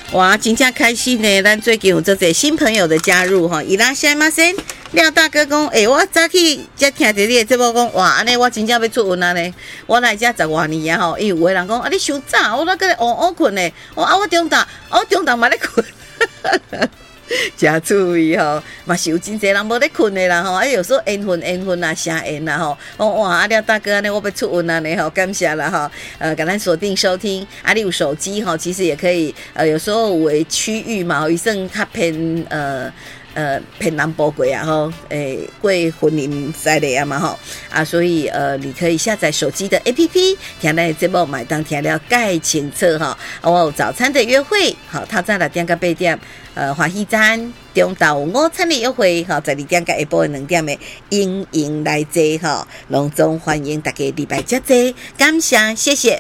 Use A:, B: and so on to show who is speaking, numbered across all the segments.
A: 哇，真正开心呢！咱最近有这些新朋友的加入哈，伊拉西马森廖大哥讲，我早起才听着你的节目讲，哇，安尼我真正要出运啊呢！我来遮10多年啊吼，因为有的人讲啊，你伤早，我那个黑困呢，我中昼嘛咧困。真趣味吼，嘛是有真侪人无咧困的啦吼，有时候缘分啊，啥缘啦吼，哇，廖大哥呢，我要出运啊呢吼，感谢啦吼，赶快锁定收听，你有手机吼，其实也可以，有时候为区域嘛，伊算较偏偏南部过啊吼，过云林在内啊嘛吼，所以你可以下载手机的 APP， 听咱的节目买当听了介清楚哈，有早餐的约会，好，套餐6点到8点。欢喜餐中昼午餐的优惠，哈，12点到下晡2点的营来坐哈，隆重欢迎大家礼拜节坐，感谢，谢谢。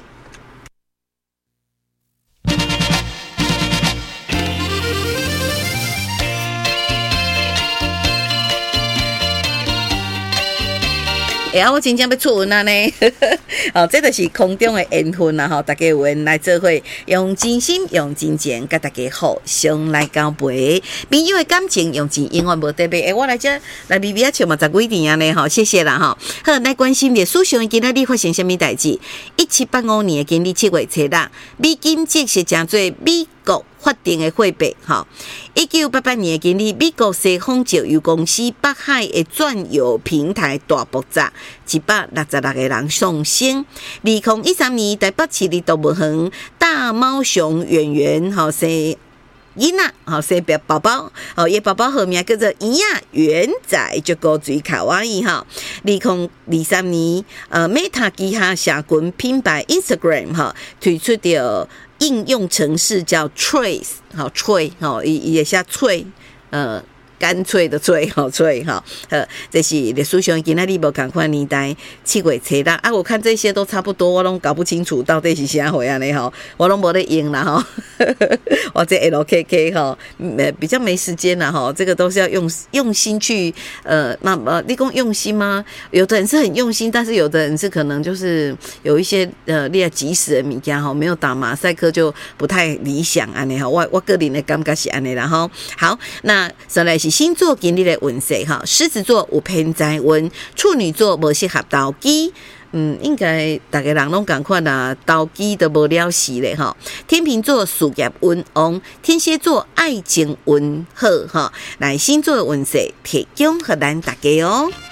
A: 我真正要出运啊呢！这就是空中的缘分啦吼，大家有缘来做伙，用真心、用真情，甲大家互相来交陪。朋友的感情用钱永远无得买。我来这来微微啊，笑嘛10几年啊呢吼，谢谢啦吼。好，来关心的史上今仔日发生什么代志？1785年的今日7月7日，美金即是真做美国法定的货币哈。1988年的今日，美国西方石油公司北海的转油平台大爆炸，166个人丧生。2013年，台北市立动物园大猫熊圆圆好生囡仔，好生宝宝，好伊宝宝号名叫做圆呀圆仔，就高水卡哇伊哈。2023年，Meta 旗下社群品牌 Instagram 哈推出的应用程式叫 Trace， 好 Trace， 好也写脆，干脆的脆，好脆哈，这是历史上今仔日无同款年代7月7日啊，我看这些都差不多，我拢搞不清楚到底是啥货啊呢吼，我拢无咧用啦吼，我这 LKK 吼，比较没时间啦吼，这个都是要用心去那你讲用心吗？有的人是很用心，但是有的人是可能就是有一些你要及时的物件吼，没有打马赛克就不太理想安尼吼，我个人的感觉是安尼啦吼。好，那再来是星座今日的运势哈，狮子座有偏财运，处女座无适合投机。应该大家人拢同款啦，投机都无了事咧哈。天秤座事业运旺，天蝎座爱情运好哈。来星座的运势提供给咱大家哦。